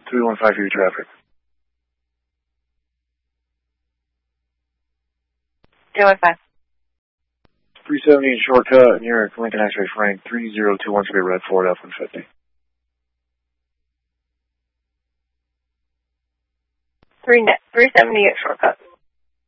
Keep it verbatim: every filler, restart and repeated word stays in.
three one five for your traffic. three one five. three seventy in shortcut, near Lincoln X-ray Frank, three zero two one should be red Ford F one fifty. three seventy at shortcut.